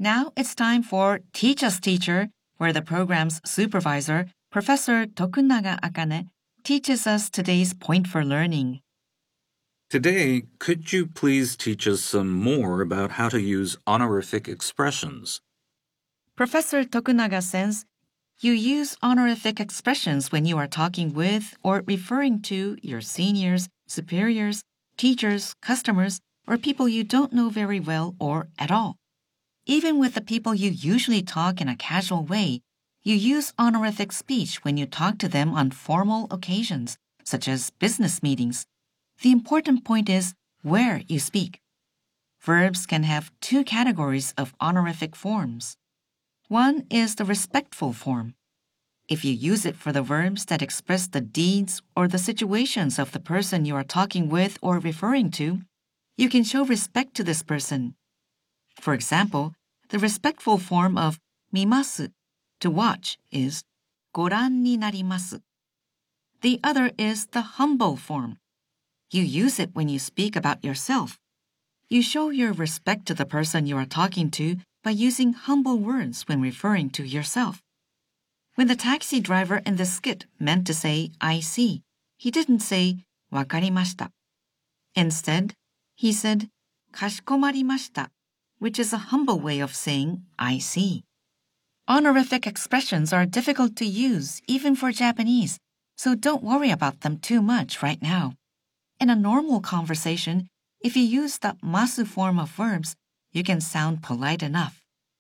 Now it's time for Teach Us Teacher, where the program's supervisor, Professor Tokunaga Akane, teaches us today's point for learning. Today, could you please teach us some more about how to use honorific expressions? Professor Tokunaga says, you use honorific expressions when you are talking with or referring to your seniors, superiors, teachers, customers, or people you don't know very well or at all. Even with the people you usually talk in a casual way, you use honorific speech when you talk to them on formal occasions, such as business meetings. The important point is where you speak. Verbs can have two categories of honorific forms. One is the respectful form. If you use it for the verbs that express the deeds or the situations of the person you are talking with or referring to, you can show respect to this person. For example, the respectful form of 見ます to watch is ご覧になります. The other is the humble form. You use it when you speak about yourself. You show your respect to the person you are talking to by using humble words when referring to yourself. When the taxi driver in the skit meant to say, I see, he didn't say, わかりました. Instead, he said, かしこまりました, which is a humble way of saying, I see. Honorific expressions are difficult to use, even for Japanese, so don't worry about them too much right now. In a normal conversation, if you use the masu form of verbs, you can sound polite enough.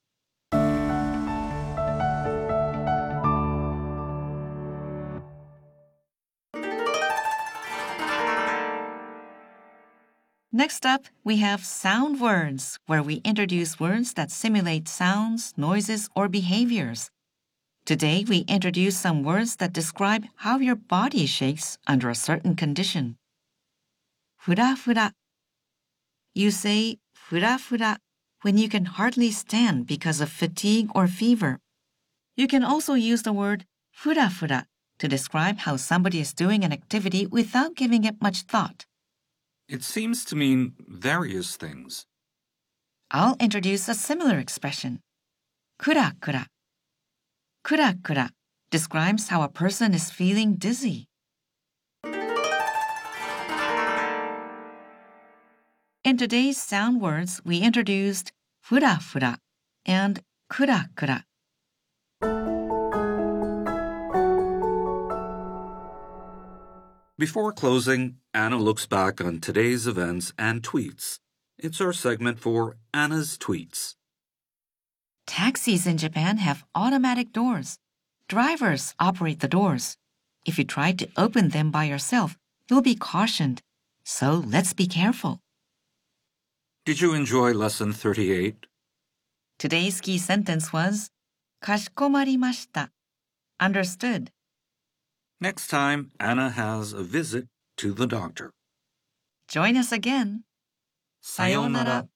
Next up, we have sound words, where we introduce words that simulate sounds, noises, or behaviors. Today, we introduce some words that describe how your body shakes under a certain condition. Fura-fura. You say fura-fura when you can hardly stand because of fatigue or fever. You can also use the word fura-fura to describe how somebody is doing an activity without giving it much thought. It seems to mean various things. I'll introduce a similar expression. Kura-kura. Kura-kura describes how a person is feeling dizzy. In today's sound words, we introduced fura-fura and kura-kura. Before closing, Anna looks back on today's events and tweets. It's our segment for Anna's Tweets. Taxis in Japan have automatic doors. Drivers operate the doors. If you try to open them by yourself, you'll be cautioned. So let's be careful. Did you enjoy Lesson 38? Today's key sentence was かしこまりました. Understood. Next time, Anna has a visit to the doctor. Join us again. さようなら.